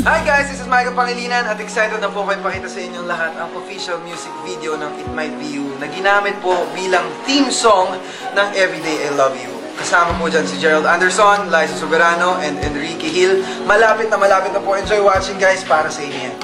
Hi guys, this is Michael Pangilinan at excited na po kayo pakita sa inyong lahat ang official music video ng It Might Be You na ginamit po bilang theme song ng Everyday I Love You. Kasama po dyan si Gerald Anderson, Liza Soberano, and Enrique Hill. Malapit na po. Enjoy watching guys, para sa inyo yan.